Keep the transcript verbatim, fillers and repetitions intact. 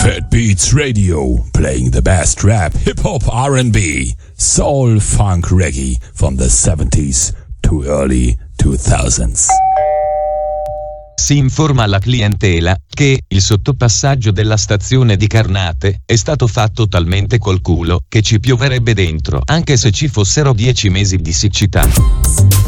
Fat Beats Radio, playing the best rap, hip-hop, R and B, soul, funk, reggae from the seventies to early two thousands. Si informa alla clientela che il sottopassaggio della stazione di Carnate è stato fatto talmente col culo che ci pioverebbe dentro anche se ci fossero dieci mesi di siccità.